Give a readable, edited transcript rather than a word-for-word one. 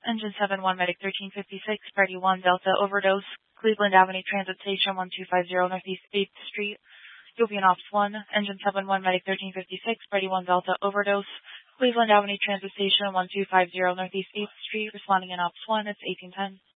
Engine 7-1 Medic 1356, Party 1 Delta overdose, Cleveland Avenue Transit Station 1250 Northeast 8th Street. You'll be in Ops 1. Engine 7-1 Medic 1356, Party 1 Delta overdose, Cleveland Avenue Transit Station 1250 Northeast 8th Street. Responding in Ops 1, it's 1810.